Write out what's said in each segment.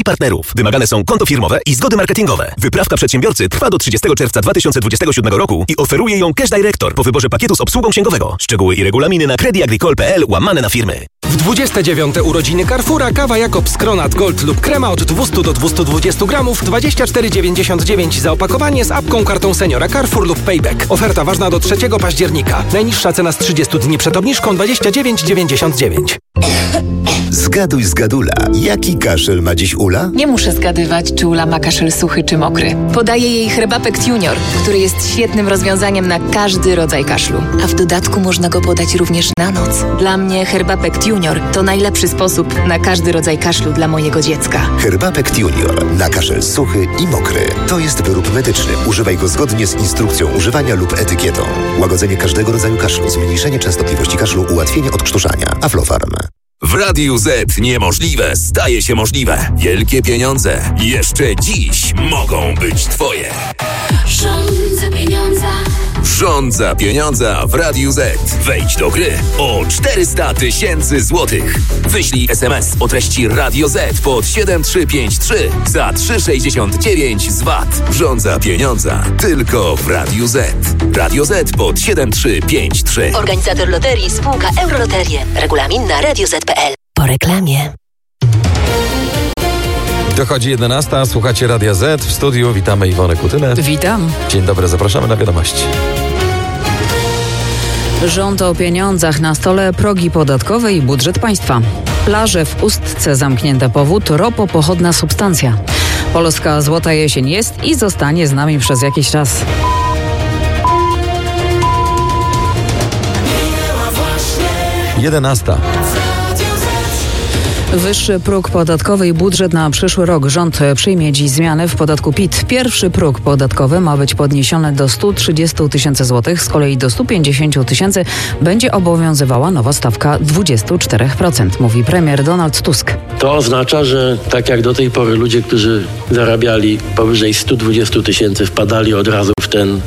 i partnerów. Wymagane są konto firmowe i zgody marketingowe. Wyprawka przedsiębiorcy trwa do 30 czerwca 2027 roku i oferuje ją Cash Director po wyborze pakietu z obsługą księgowego. Szczegóły i regulaminy na creditagricole.pl/firmy. W 29. urodziny Carrefoura kawa Jakobs Kronat Gold lub krema od 200 do 220 gramów 24,99 za opakowanie z apką, kartą seniora Carrefour lub Payback. Oferta ważna do 3 października. Najniższa cena z 30 dni przed obniżką 29,99. Zgaduj z Gadula. Jaki kaszel ma dziś Ula? Nie muszę zgadywać, czy Ula ma kaszel suchy czy mokry. Podaję jej Herbapekt Junior, który jest świetnym rozwiązaniem na każdy rodzaj kaszlu. A w dodatku można go podać również na noc. Dla mnie Herbapekt Junior to najlepszy sposób na każdy rodzaj kaszlu dla mojego dziecka. Herbapekt Junior na kaszel suchy i mokry. To jest wyrób medyczny. Używaj go zgodnie z instrukcją używania lub etykietą. Łagodzenie każdego rodzaju kaszlu, zmniejszenie częstotliwości kaszlu, ułatwienie odkrztuszania. Aflofarm. W Radiu Z niemożliwe staje się możliwe. Wielkie pieniądze jeszcze dziś mogą być twoje. Rządza pieniądza. Rządza pieniądza w Radiu Z. Wejdź do gry o 400 000 złotych. Wyślij SMS o treści Radio Z pod 7353 za 3,69 z VAT. Rządza pieniądza tylko w Radiu Z. Radio Z pod 7353. Organizator loterii spółka Euroloterie. Regulamin na radioz.pl. Po reklamie. Dochodzi 11, słuchacie Radia Z. W studiu witamy Iwonę Kutynę. Witam. Dzień dobry, zapraszamy na wiadomości. Rząd o pieniądzach na stole, progi podatkowe i budżet państwa. Plaże w Ustce zamknięte powód, ropopochodna substancja. Polska złota jesień jest i zostanie z nami przez jakiś czas. Jedenasta. Wyższy próg podatkowy i budżet na przyszły rok. Rząd przyjmie dziś zmiany w podatku PIT. Pierwszy próg podatkowy ma być podniesiony do 130 000 złotych, z kolei do 150 000 będzie obowiązywała nowa stawka 24%, mówi premier Donald Tusk. To oznacza, że tak jak do tej pory ludzie, którzy zarabiali powyżej 120 000 wpadali od razu w ten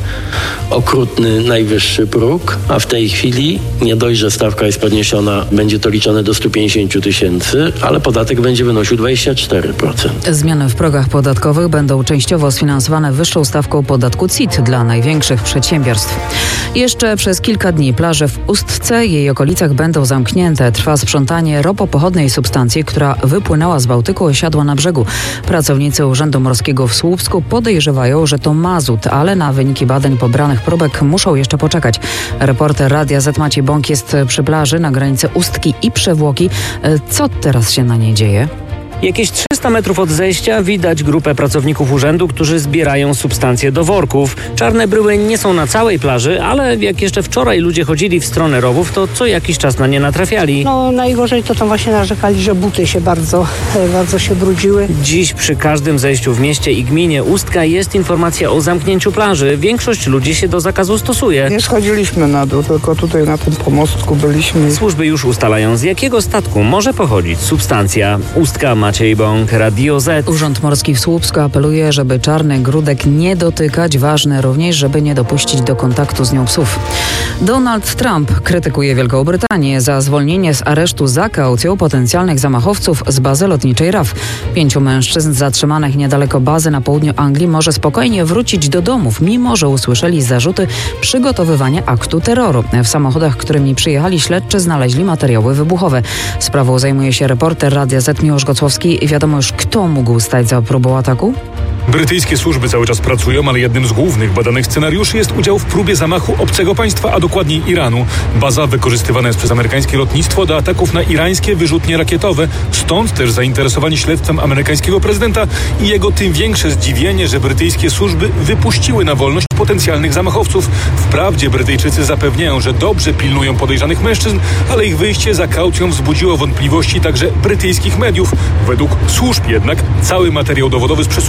okrutny najwyższy próg, a w tej chwili nie dość, że stawka jest podniesiona, będzie to liczone do 150 000, ale podatek będzie wynosił 24%. Zmiany w progach podatkowych będą częściowo sfinansowane wyższą stawką podatku CIT dla największych przedsiębiorstw. Jeszcze przez kilka dni plaże w Ustce i jej okolicach będą zamknięte. Trwa sprzątanie ropopochodnej substancji, która wypłynęła z Bałtyku i osiadła na brzegu. Pracownicy Urzędu Morskiego w Słupsku podejrzewają, że to mazut, ale na wyniki badań pobranych próbek muszą jeszcze poczekać. Reporter Radia Z Maciej Bąk jest przy plaży na granicy Ustki i Przewłoki. Co teraz się na niej dzieje? Jakieś 300 metrów od zejścia widać grupę pracowników urzędu, którzy zbierają substancje do worków. Czarne bryły nie są na całej plaży, ale jak jeszcze wczoraj ludzie chodzili w stronę rowów, to co jakiś czas na nie natrafiali. No najgorzej to tam właśnie narzekali, że buty się bardzo się brudziły. Dziś przy każdym zejściu w mieście i gminie Ustka jest informacja o zamknięciu plaży. Większość ludzi się do zakazu stosuje. Nie schodziliśmy na dół, tylko tutaj na tym pomostku byliśmy. Służby już ustalają, z jakiego statku może pochodzić substancja. Ustka, Maciej Bąk, Radio Z. Urząd Morski w Słupsku apeluje, żeby czarnych grudek nie dotykać. Ważne również, żeby nie dopuścić do kontaktu z nią psów. Donald Trump krytykuje Wielką Brytanię za zwolnienie z aresztu za kaucją potencjalnych zamachowców z bazy lotniczej RAF. 5 mężczyzn zatrzymanych niedaleko bazy na południu Anglii może spokojnie wrócić do domów, mimo że usłyszeli zarzuty przygotowywania aktu terroru. W samochodach, którymi przyjechali śledczy, znaleźli materiały wybuchowe. Sprawą zajmuje się reporter Radia Z Miłosz Gocłowski. Wiadomo już, kto mógł stać za próbą ataku? Brytyjskie służby cały czas pracują, ale jednym z głównych badanych scenariuszy jest udział w próbie zamachu obcego państwa, a dokładniej Iranu. Baza wykorzystywana jest przez amerykańskie lotnictwo do ataków na irańskie wyrzutnie rakietowe. Stąd też zainteresowanie śledztwem amerykańskiego prezydenta i jego tym większe zdziwienie, że brytyjskie służby wypuściły na wolność potencjalnych zamachowców. Wprawdzie Brytyjczycy zapewniają, że dobrze pilnują podejrzanych mężczyzn, ale ich wyjście za kaucją wzbudziło wątpliwości także brytyjskich mediów. Według służb jednak cały materiał dowodowy z przesłuchania zatrzymanych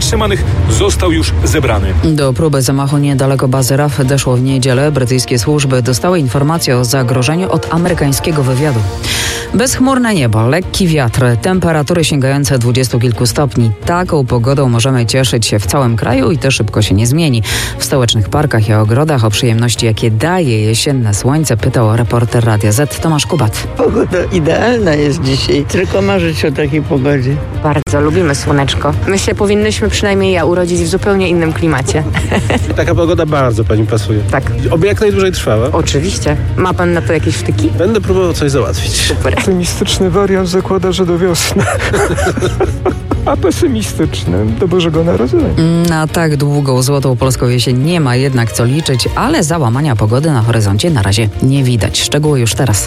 zatrzymanych został już zebrany. Do próby zamachu niedaleko bazy RAF doszło w niedzielę. Brytyjskie służby dostały informację o zagrożeniu od amerykańskiego wywiadu. Bezchmurne niebo, lekki wiatr, temperatury sięgające 20 kilku stopni. Taką pogodą możemy cieszyć się w całym kraju i to szybko się nie zmieni. W stołecznych parkach i ogrodach o przyjemności, jakie daje jesienne słońce, pytał reporter Radia Z Tomasz Kubat. Pogoda idealna jest dzisiaj, tylko marzyć o takiej pogodzie. Bardzo lubimy słoneczko. My się powinnyśmy, przynajmniej ja, urodzić w zupełnie innym klimacie. Taka pogoda bardzo pani pasuje. Tak. Oby jak najdłużej trwała. Oczywiście. Ma pan na to jakieś wtyki? Będę próbował coś załatwić. Super. Optymistyczny wariant zakłada, że do wiosny. A pesymistyczny do Bożego Narodzenia. Na tak długą złotą polską jesień nie ma jednak co liczyć, ale załamania pogody na horyzoncie na razie nie widać. Szczegóły już teraz.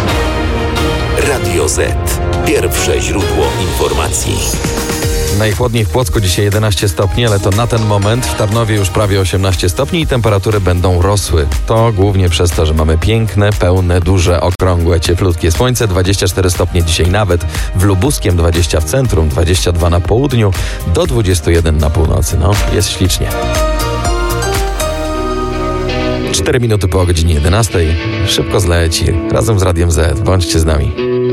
Radio Z. Pierwsze źródło informacji. Najchłodniej w Płocku dzisiaj 11 stopni, ale to na ten moment. W Tarnowie już prawie 18 stopni i temperatury będą rosły. To głównie przez to, że mamy piękne, pełne, duże, okrągłe, cieplutkie słońce. 24 stopnie dzisiaj nawet w Lubuskiem, 20 w centrum, 22 na południu, do 21 na północy. No, jest ślicznie. 4 minuty po godzinie 11. Szybko zleci. Razem z Radiem Z. Bądźcie z nami.